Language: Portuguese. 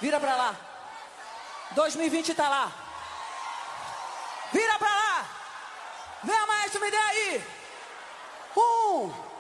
Vira pra lá. 2020 tá lá. Vira pra lá. Vem, maestro, me dê aí. 1,